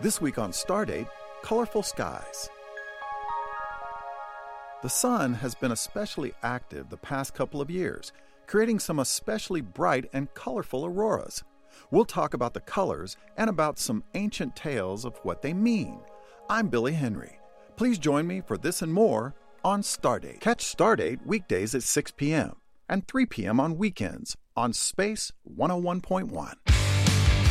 This week on Stardate, colorful skies. The sun has been especially active the past couple of years, creating some especially bright and colorful auroras. We'll talk about the colors and about some ancient tales of what they mean. I'm Billy Henry. Please join me for this and more on Stardate. Catch Stardate weekdays at 6 p.m. and 3 p.m. on weekends on Space 101.1.